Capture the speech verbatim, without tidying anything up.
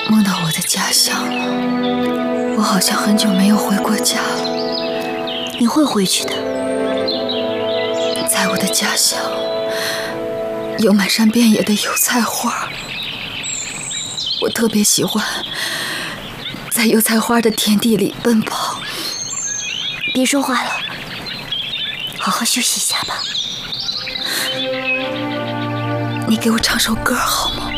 梦到我的家乡了，我好像很久没有回过家了。 你会回去的。 在我的家乡，有满山遍野的油菜花，我特别喜欢在油菜花的田地里奔跑。 别说话了，好好休息一下吧。 你给我唱首歌好吗？